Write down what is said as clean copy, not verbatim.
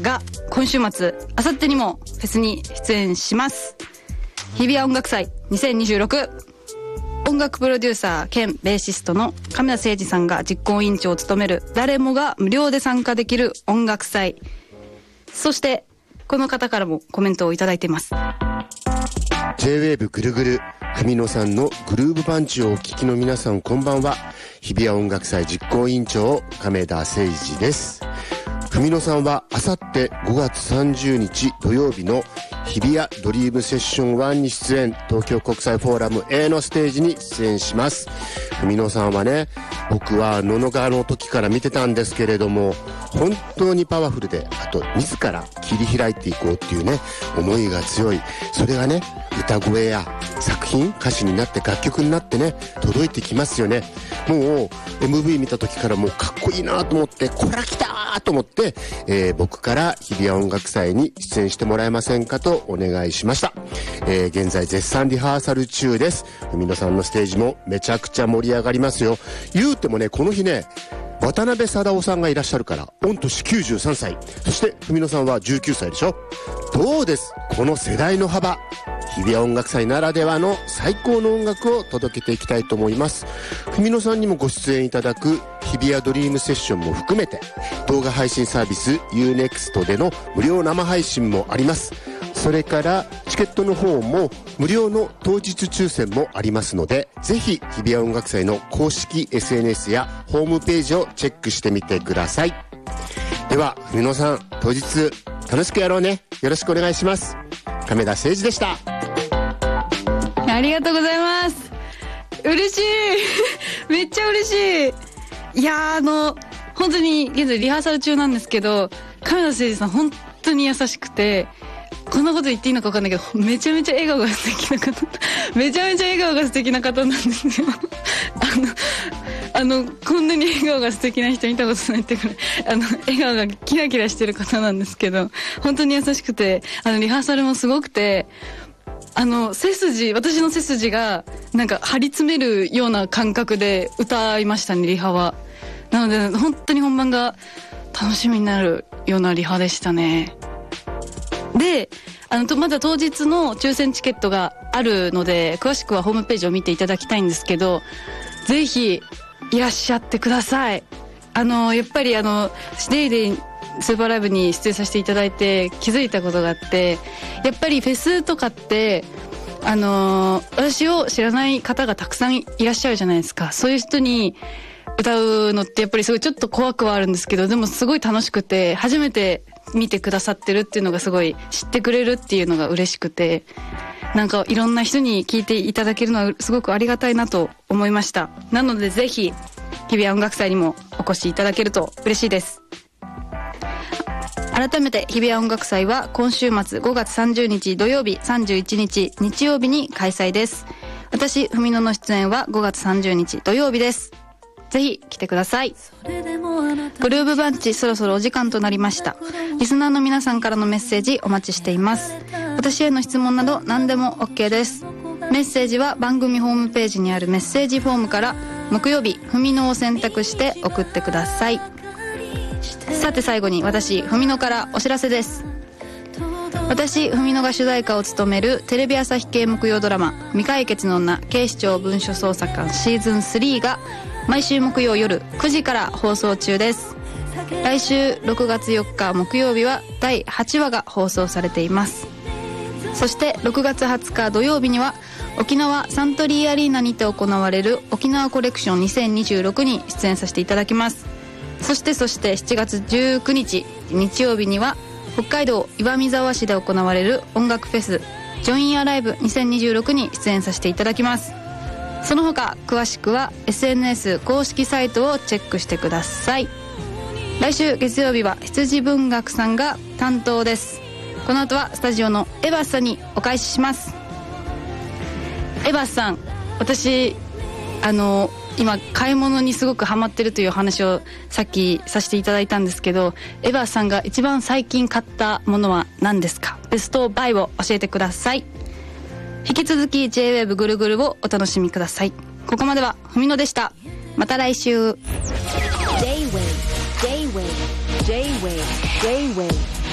が今週末あさってにもフェスに出演します。日比谷音楽祭2026、音楽プロデューサー兼ベーシストの亀田誠二さんが実行委員長を務める誰もが無料で参加できる音楽祭。そしてこの方からもコメントをいただいています。 J-WAVE ぐるぐる文野さんのグルーヴパンチをお聞きの皆さん、こんばんは。日比谷音楽祭実行委員長亀田誠二です。文野さんはあさって5月30日土曜日の日比谷ドリームセッション1に出演、東京国際フォーラム A のステージに出演します。文野さんはね、僕は野々川の時から見てたんですけれども、本当にパワフルで、あと自ら切り開いていこうっていうね、思いが強い。それがね、歌声や作品歌詞になって楽曲になってね、届いてきますよね。もう MV 見た時からもうかっこいいなと思って、こら来たーと思って、僕から日比谷音楽祭に出演してもらえませんかとお願いしました。現在絶賛リハーサル中です。文野さんのステージもめちゃくちゃ盛り上がりますよ。言うてもね、この日ね、渡辺貞夫さんがいらっしゃるから、御年93歳。そして文野さんは19歳でしょ。どうです、この世代の幅。日比谷音楽祭ならではの最高の音楽を届けていきたいと思います。文野さんにもご出演いただく日比谷ドリームセッションも含めて、動画配信サービス Unext での無料生配信もあります。それからチケットの方も無料の当日抽選もありますので、ぜひ日比谷音楽祭の公式 SNS やホームページをチェックしてみてください。では文野さん、当日楽しくやろうね。よろしくお願いします。亀田誠二でした。 ありがとうございます。嬉しいめっちゃ嬉しい。いや本当に現在リハーサル中なんですけど、亀田誠二さん本当に優しくて、こんなこと言っていいのか分かんないけど、めちゃめちゃ笑顔が素敵な方めちゃめちゃ笑顔が素敵な方なんですよこんなに笑顔が素敵な人見たことないってくらい、笑顔がキラキラしてる方なんですけど、本当に優しくて、リハーサルもすごくて、私の背筋がなんか張り詰めるような感覚で歌いましたね、リハは。なので本当に本番が楽しみになるようなリハでしたね。で、まだ当日の抽選チケットがあるので、詳しくはホームページを見ていただきたいんですけど、ぜひいらっしゃってください。やっぱりデイデイスーパーライブに出演させていただいて気づいたことがあって、やっぱりフェスとかって私を知らない方がたくさんいらっしゃるじゃないですか。そういう人に歌うのってやっぱりすごいちょっと怖くはあるんですけど、でもすごい楽しくて、初めて見てくださってるっていうのがすごい、知ってくれるっていうのが嬉しくて、なんかいろんな人に聞いていただけるのはすごくありがたいなと思いました。なのでぜひ日比谷音楽祭にもお越しいただけると嬉しいです。改めて日比谷音楽祭は今週末5月30日土曜日、31日日曜日に開催です。私文野の出演は5月30日土曜日です。ぜひ来てください。グルーヴバンチ、そろそろお時間となりました。リスナーの皆さんからのメッセージお待ちしています。私への質問など何でも OK です。メッセージは番組ホームページにあるメッセージフォームから、木曜日文野を選択して送ってください。さて最後に私文野からお知らせです。私文野が主題歌を務めるテレビ朝日系木曜ドラマ未解決の女警視庁文書捜査官シーズン3が毎週木曜夜9時から放送中です。来週6月4日木曜日は第8話が放送されています。そして6月20日土曜日には沖縄サントリーアリーナにて行われる沖縄コレクション2026に出演させていただきます。そして7月19日日曜日には北海道岩見沢市で行われる音楽フェスジョインアライブ2026に出演させていただきます。その他詳しくは SNS 公式サイトをチェックしてください。来週月曜日は羊文学さんが担当です。この後はスタジオのエバスさんにお返しします。エバスさん、私今買い物にすごくハマってるという話をさっきさせていただいたんですけど、エバーさんが一番最近買ったものは何ですか？ベストバイを教えてください。引き続き J-WAVE ぐるぐるをお楽しみください。ここまでは文野でした。また来週。J-WAVE